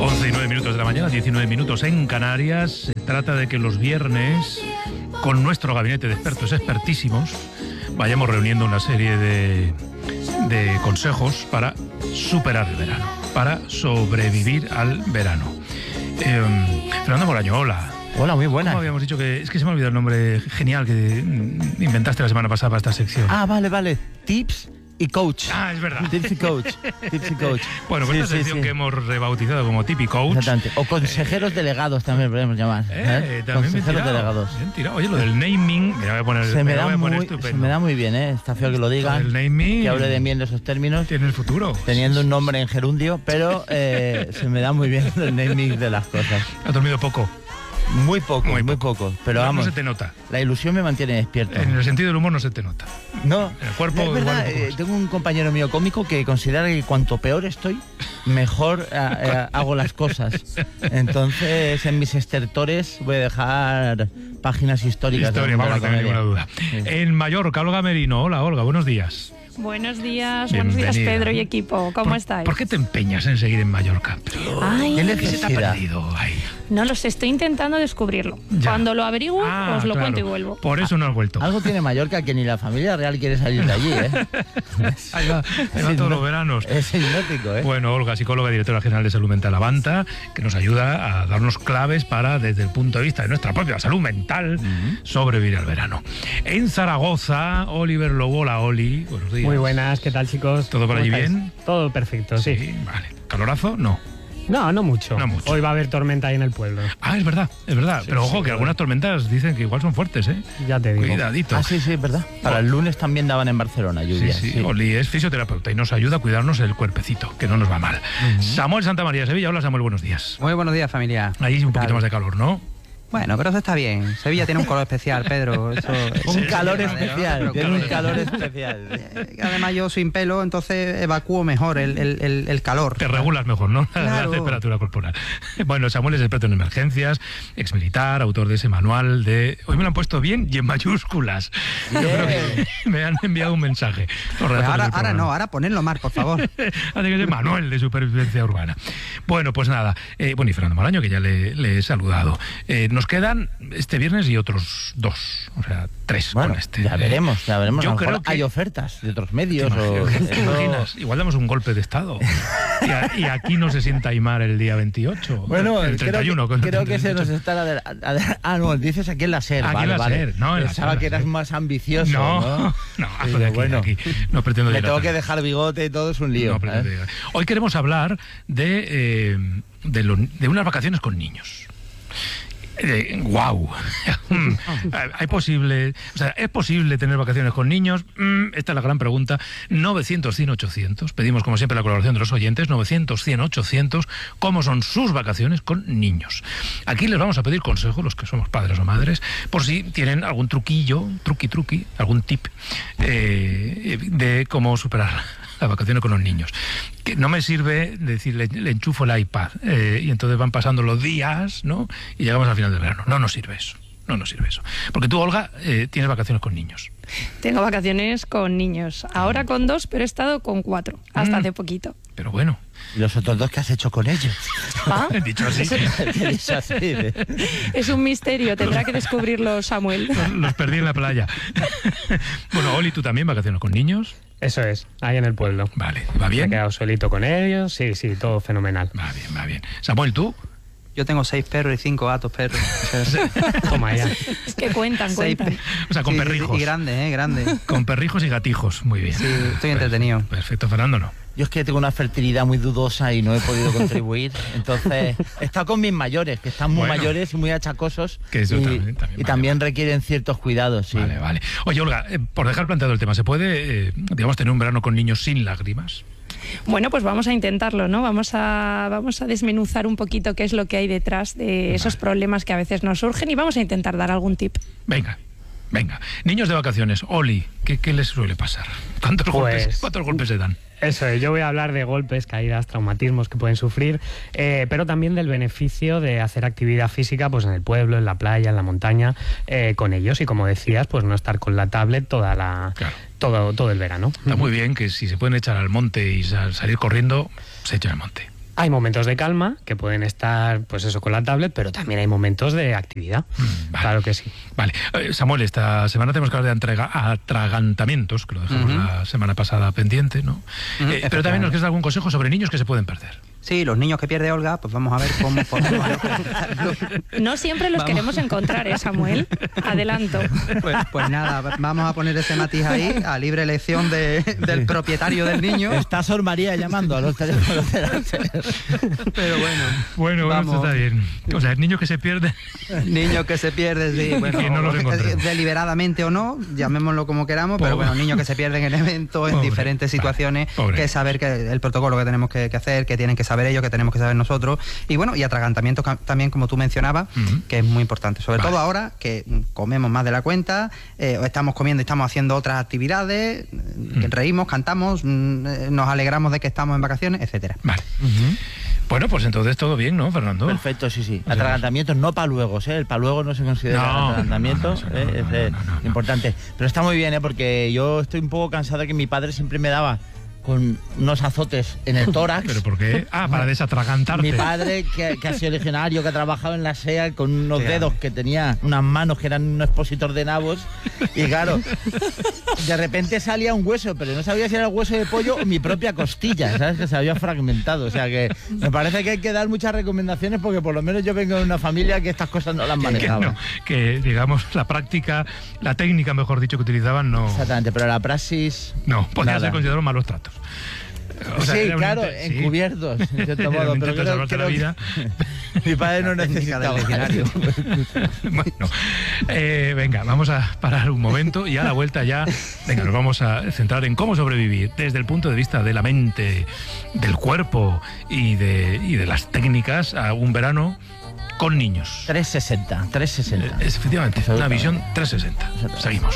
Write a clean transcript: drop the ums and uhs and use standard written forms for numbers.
11:09 de la mañana, 19 minutos en Canarias. Se trata de que los viernes, con nuestro gabinete de expertos expertísimos, vayamos reuniendo una serie de consejos para superar el verano, para sobrevivir al verano. Fernando Moraño, hola. Hola, muy buena. ¿Cómo habíamos dicho que...? Es que se me ha olvidado el nombre genial que inventaste la semana pasada para esta sección. Ah, vale. Tips y coach. Ah, es verdad. Tips y coach. Bueno, pues esta sección que hemos rebautizado como Tip y Coach. Exactamente. O consejeros delegados también podemos llamar. También consejeros delegados. Bien tirado. Oye, lo del naming... Mira, voy a poner, se me da muy bien, ¿eh? Está feo que lo digan. El naming... Que hable de mí en esos términos. Tiene el futuro. Teniendo un nombre en gerundio, pero se me da muy bien el naming de las cosas. ¿Has dormido poco? Muy poco. Pero no, vamos, no se te nota. La ilusión me mantiene despierto. En el sentido del humor no se te nota. No, en el cuerpo es verdad. igual Tengo un compañero mío cómico que considera que cuanto peor estoy, mejor hago las cosas. Entonces, en mis estertores voy a dejar páginas históricas. Vamos, no tengo ninguna duda. Sí. En Mallorca, Olga Merino. Hola, Olga, buenos días. Buenos días Bienvenida. Pedro y equipo, ¿cómo estáis? ¿Por qué te empeñas en seguir en Mallorca? Ay, ¿Qué se te ha perdido? Ay. No lo sé, estoy intentando descubrirlo. Ya. Cuando lo averigüe, os lo cuento y vuelvo. Por eso no has vuelto. Algo tiene Mallorca que ni la familia real quiere salir de allí, ¿eh? Ahí va todos los veranos. Es hipnótico, ¿eh? Bueno, Olga, psicóloga y directora general de Salud Mental Avanta, que nos ayuda a darnos claves para, desde el punto de vista de nuestra propia salud mental, sobrevivir al verano. En Zaragoza, Oliver Lobo. Hola, Oli. Buenos días. Muy buenas, ¿qué tal, chicos? ¿Todo por allí bien? Todo perfecto, sí. Vale. ¿Calorazo? No. No mucho. No mucho. Hoy va a haber tormenta ahí en el pueblo. Ah, es verdad. Sí, pero ojo, que algunas tormentas dicen que igual son fuertes, ¿eh? Ya te digo. Cuidadito. Ah, sí, es verdad. Para el lunes también daban en Barcelona lluvias. Sí. Oli es fisioterapeuta y nos ayuda a cuidarnos el cuerpecito, que no nos va mal. Samuel Santamaría de Sevilla. Hola, Samuel, buenos días. Muy buenos días, familia. Ahí un poquito más de calor, ¿no? Bueno, pero eso está bien. Sevilla tiene un color especial, Pedro. Un calor especial. Tiene un calor especial. Además, yo sin pelo, entonces evacúo mejor el calor. Te regulas mejor, ¿no? Claro. La temperatura corporal. Bueno, Samuel es experto en emergencias, exmilitar, autor de ese manual de... Hoy me lo han puesto bien y en mayúsculas. Yo creo que me han enviado un mensaje. Pues ahora ponedlo mal, por favor. Hace que ser manual de supervivencia urbana. Bueno, pues nada. Y Fernando Moraño, que ya le he saludado. Nos quedan este viernes y otros 2, o sea, 3 bueno, con este. Ya veremos. Yo creo que hay ofertas de otros medios. ¿Te imaginas? Igual damos un golpe de estado. Y aquí no se sienta Aimar el día 28. Bueno, el 31. Creo que se nos está... no, dices aquí en la SER. Aquí en la SER, no, en la Pensaba que eras más ambicioso. No, bueno, aquí no pretendo le tengo que dejar bigote y todo, es un lío. Hoy queremos hablar de unas vacaciones con niños. ¡Guau! ¿Es posible tener vacaciones con niños? Esta es la gran pregunta. 900-100-800. Pedimos, como siempre, la colaboración de los oyentes. 900-100-800. ¿Cómo son sus vacaciones con niños? Aquí les vamos a pedir consejos, los que somos padres o madres, por si tienen algún truquillo, algún tip de cómo superar las vacaciones con los niños. Que no me sirve decir, le enchufo el iPad y entonces van pasando los días, ¿no? Y llegamos al final del verano. No nos sirve eso. Porque tú, Olga, tienes vacaciones con niños. Tengo vacaciones con niños. Ahora con 2, pero he estado con 4, hasta hace poquito. Pero bueno. ¿Y los otros 2 qué has hecho con ellos? ¿Ah? Dicho así. Es un misterio, tendrá que descubrirlo Samuel. Los perdí en la playa. Bueno, Oli, ¿tú también vacaciones con niños? Eso es, ahí en el pueblo. Vale, ¿va bien? Me he quedado solito con ellos, sí, todo fenomenal. Va bien. Samuel, ¿tú? Yo tengo 6 perros y 5 gatos, perros. Toma ya. Es que cuentan. O sea, con perrijos. Y grandes. Con perrijos y gatijos, muy bien. Sí, estoy entretenido. Perfecto, Fernando, ¿no? Yo es que tengo una fertilidad muy dudosa y no he podido contribuir. Entonces, he estado con mis mayores, que están muy mayores y muy achacosos. Que eso también requieren ciertos cuidados, sí. Vale. Oye, Olga, por dejar planteado el tema, ¿se puede, tener un verano con niños sin lágrimas? Bueno, pues vamos a intentarlo, ¿no? Vamos a desmenuzar un poquito qué es lo que hay detrás de esos problemas que a veces nos surgen y vamos a intentar dar algún tip. Venga. Niños de vacaciones, Oli, ¿qué les suele pasar? ¿Cuántos golpes se dan? Eso es, yo voy a hablar de golpes, caídas, traumatismos que pueden sufrir, pero también del beneficio de hacer actividad física pues en el pueblo, en la playa, en la montaña, con ellos y, como decías, pues no estar con la tablet todo el verano. Está muy bien que si se pueden echar al monte y salir corriendo, se echen al monte. Hay momentos de calma que pueden estar, pues eso, con la tablet, pero también hay momentos de actividad. Vale. Claro que sí. Vale. Samuel, esta semana tenemos que hablar de atragantamientos, que lo dejamos la semana pasada pendiente, ¿no? Pero también nos quieres dar algún consejo sobre niños que se pueden perder. Sí, los niños que pierde Olga, pues vamos a ver cómo podemos localizarlos. No siempre los queremos encontrar, Samuel. Adelanto. Pues nada, vamos a poner ese matiz ahí, a libre elección del propietario del niño. Está Sor María llamando a los teléfonos de la Pero Bueno, vamos. esto está bien. O sea, niños que se pierden. Niños que se pierden, sí, bueno, Que no los encontremos. deliberadamente o no, llamémoslo como queramos, pero Pobre. bueno, niños que se pierden en eventos, en Pobre. diferentes situaciones, Pobre. que saber que el protocolo que tenemos que hacer, que tienen que saber ellos, que tenemos que saber nosotros, y bueno, y atragantamientos también, como tú mencionabas, que es muy importante, sobre todo ahora que comemos más de la cuenta, o estamos comiendo y estamos haciendo otras actividades, que reímos, cantamos, nos alegramos de que estamos en vacaciones, etcétera. Vale. Bueno, pues entonces todo bien, ¿no, Fernando? Perfecto, sí. Atragantamientos, no paluegos, ¿eh? El paluego no se considera atragantamiento, es importante. Pero está muy bien, porque yo estoy un poco cansado de que mi padre siempre me daba con unos azotes en el tórax. ¿Pero por qué? Para desatragantarte. Mi padre, que ha sido legionario, que ha trabajado en la SEA, con unos dedos que tenía, unas manos que eran un expositor de nabos, y claro, de repente salía un hueso, pero no sabía si era el hueso de pollo o mi propia costilla, ¿sabes? Que se había fragmentado. O sea que me parece que hay que dar muchas recomendaciones, porque por lo menos yo vengo de una familia que estas cosas no las manejaba. Que digamos, la práctica, la técnica, mejor dicho, que utilizaban no... Exactamente, pero la praxis... No, podían nada. ser considerados malos tratos. O sea, sí, era un claro, inte- sí. encubiertos, en cierto Era un modo, intento de salvarte la vida. mi padre no La técnica del necesitaba legionario. Bueno, venga, vamos a parar un momento y a la vuelta ya, venga, nos vamos a centrar en cómo sobrevivir desde el punto de vista de la mente, del cuerpo y de las técnicas a un verano con niños. 360. Efectivamente, una visión 360. Seguimos.